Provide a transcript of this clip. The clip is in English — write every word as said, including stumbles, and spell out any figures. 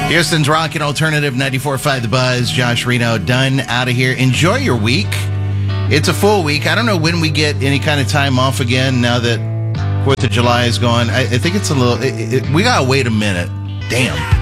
Houston's Rockin' Alternative ninety-four point five The Buzz. Josh Reno done out of here. Enjoy your week. It's a full week. I don't know when we get any kind of time off again now that fourth of July is gone. I, I think it's a little... It, it, we got to wait a minute. Damn.